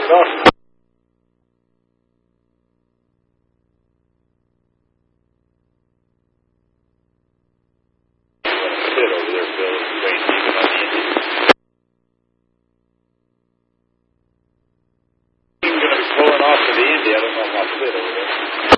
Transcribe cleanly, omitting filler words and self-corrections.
off. Sit over there, Phil. Wait, even on the Indian. He's going to be pulling off to the Indy. I don't know if I'll sit over there.